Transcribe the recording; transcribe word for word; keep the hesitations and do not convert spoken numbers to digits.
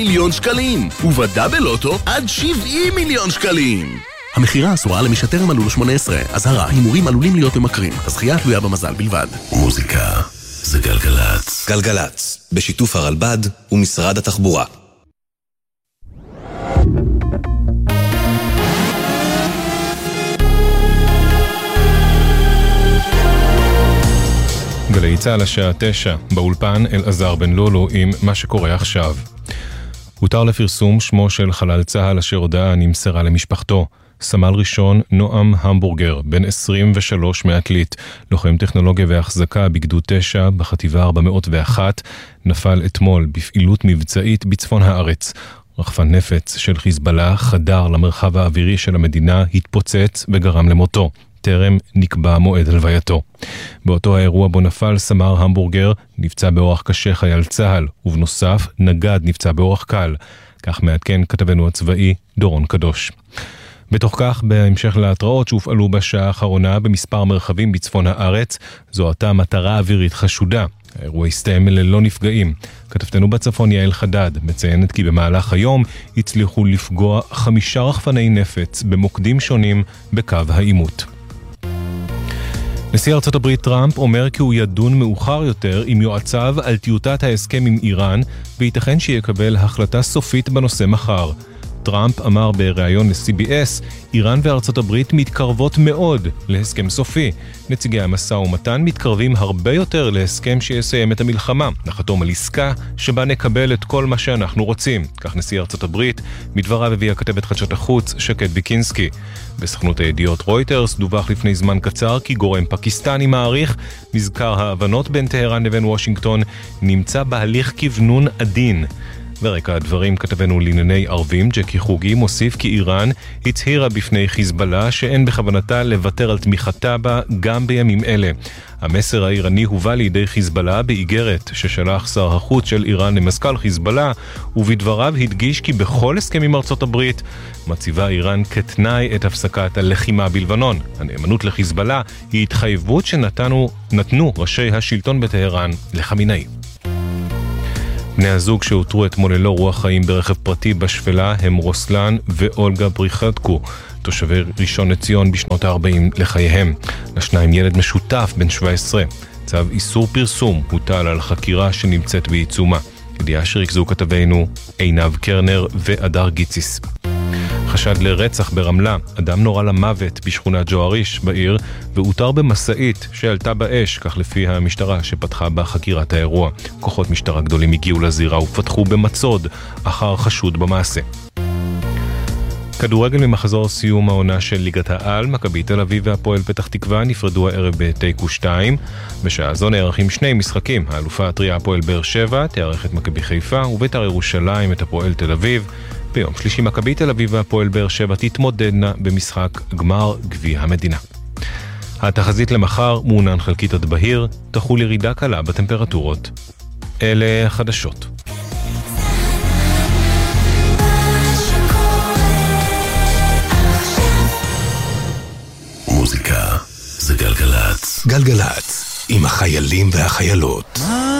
מיליון שקלים, ובדאבל אוטו עד שבעים מיליון שקלים. המחירה אסורה למי שטרם מלאו לו שמונה עשרה. אזהרה, הימורים עלולים להיות ממכרים. הזכייה תלויה במזל בלבד. מוזיקה זה גלגלץ. גלגלץ, בשיתוף הרלב"ד ומשרד התחבורה. גלי צה"ל השעה תשע, באולפן אלעזר בן לולו עם מה שקורה עכשיו. הותר לפרסום שמו של חלל צה"ל אשר הודעה נמסרה למשפחתו. סמל ראשון נועם המבורגר, בן עשרים ושלוש מעתלית, לוחם טכנולוגיה והחזקה בגדוד תשע בחטיבה ארבע מאות ואחת, נפל אתמול בפעילות מבצעית בצפון הארץ. רחפן נפץ של חיזבאללה חדר למרחב האווירי של המדינה, התפוצץ וגרם למותו. טרם נקבע מועד הלווייתו. באותו האירוע בו נפל סמ"ר המבורגר, נפצע באורח קשה חייל צה"ל, ובנוסף נגד נפצע באורח קל. כך מעדכן כתבנו הצבאי דורון קדוש. בתוך כך, בהמשך להתראות שהופעלו בשעה האחרונה במספר מרחבים בצפון הארץ, זו הייתה מטרה אווירית חשודה. האירוע הסתיים ללא נפגעים. כתבתנו בצפון יעל חדד מציינת כי במהלך היום הצליחו לפגוע חמישה רחפני נפץ במוקדים שונים בקו העימות. נשיא ארצות הברית טראמפ אומר כי הוא ידון מאוחר יותר עם יועציו על טיוטת ההסכם עם איראן, וייתכן שיקבל החלטה סופית בנושא מחר. טראמפ אמר בריאיון ל-סי בי אס, איראן וארצות הברית מתקרבות מאוד להסכם סופי. נציגי המשא ומתן מתקרבים הרבה יותר להסכם שיסיים את המלחמה, נחתום על עסקה שבה נקבל את כל מה שאנחנו רוצים. כך נשיא ארצות הברית, מדבריו הביאה כתבת חדשות החוץ שקד ביקינסקי. בסוכנות הידיעות רויטרס דווח לפני זמן קצר כי גורם פקיסטני מעריך מזכר ההבנות בין טהרן לבין וושינגטון נמצא בהליך כוונון עדין. ברקע הדברים כתבנו לענייני ערבים ג'קי חוגי מוסיף כי איראן הצהירה בפני חיזבאללה שאין בכוונתה לוותר על תמיכתה בה גם בימים אלה. המסר האיראני הובא לידי חיזבאללה באיגרת ששלח שר החוץ של איראן למזכ"ל חיזבאללה, ובדבריו הדגיש כי בכל הסכם עם ארצות הברית מציבה איראן כתנאי את הפסקת הלחימה בלבנון. הנאמנות לחיזבאללה היא התחייבות שנתנו נתנו ראשי השלטון בטהרן לחמינאי. בני הזוג שהותרו אתמול ללא רוח חיים ברכב פרטי בשפלה הם רוסלן ואולגה בריחדקו, תושבי ראשון לציון בשנות ה-ארבעים לחייהם. לשניים ילד משותף בן שבע עשרה. צו איסור פרסום הוטל על חקירה שנמצאת בעיצומה. ידיעה שריכזו כתבינו עינב קרנר ואדר גיציס. חשד לרצח ברמלה, אדם נורא למוות בשכונת ג'ואריש בעיר, והותר במסעית שעלתה באש, כך לפי המשטרה שפתחה בחקירת האירוע. כוחות משטרה גדולים הגיעו לזירה ופתחו במצוד אחר חשוד במעשה. כדורגל ממחזור סיום העונה של ליגת העל, מכבי תל אביב והפועל פתח תקווה נפרדו הערב בתיקו שתיים. בשעה זו נערכים שני משחקים, האלופה הטריה הפועל באר שבע תארח את מכבי חיפה ובית"ר ירושלים את הפועל תל אביב. ביום שלישי מכבי תל אביב והפועל באר שבע תתמודדנה במשחק גמר גביע המדינה. התחזית למחר מעונן חלקית עד בהיר, תחול ירידה קלה בטמפרטורות. אלה החדשות. מוזיקה זה גלגלץ. גלגלץ עם החיילים והחיילות.